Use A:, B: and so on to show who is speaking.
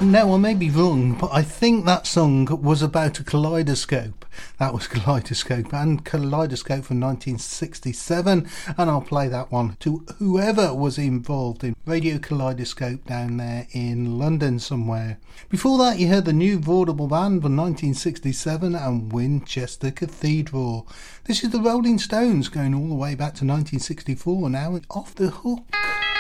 A: Now, I may be wrong, but I think that song was about a kaleidoscope. That was Kaleidoscope and Kaleidoscope from 1967, and I'll play that one to whoever was involved in Radio Kaleidoscope down there in London somewhere. Before that, you heard the New Vaudeville Band from 1967 and Winchester Cathedral. This is the Rolling Stones going all the way back to 1964 now, Off the Hook.